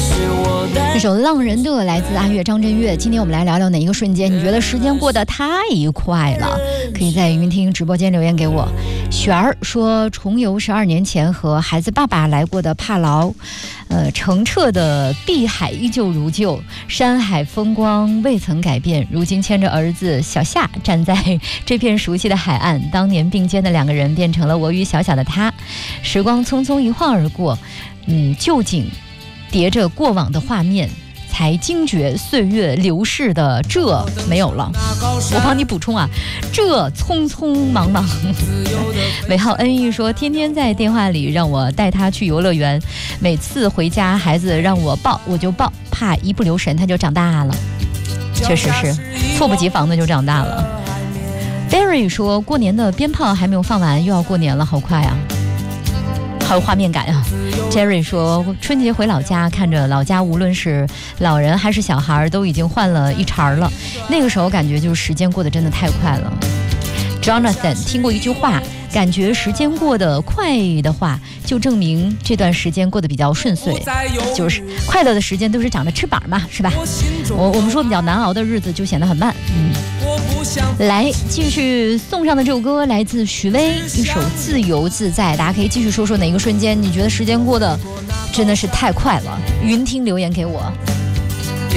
这首《浪人的》来自阿月张震岳。今天我们来聊聊哪一个瞬间你觉得时间过得太快了？可以在云听直播间留言给我。璇儿说，重游12年前和孩子爸爸来过的帕劳，澄澈的碧海依旧如旧，山海风光未曾改变。如今牵着儿子小夏站在这片熟悉的海岸，当年并肩的两个人变成了我与小小的他。时光匆匆一晃而过，旧景叠着过往的画面，才惊觉岁月流逝的这没有了。我帮你补充啊，这匆匆忙忙。尾号恩义说，天天在电话里让我带他去游乐园，每次回家孩子让我抱我就抱，怕一不留神他就长大了。确实是猝不及防的就长大了。Barry 说，过年的鞭炮还没有放完，又要过年了，好快啊，好有画面感啊。Jerry 说，春节回老家，看着老家无论是老人还是小孩都已经换了一茬了，那个时候感觉就是时间过得真的太快了。Jonathan 听过一句话，感觉时间过得快的话，就证明这段时间过得比较顺遂，就是快乐的时间都是长着翅膀嘛，是吧？我们说比较难熬的日子就显得很慢。来继续送上的这首歌来自许巍，一首自由自在。大家可以继续说说哪一个瞬间你觉得时间过得真的是太快了，云听留言给我。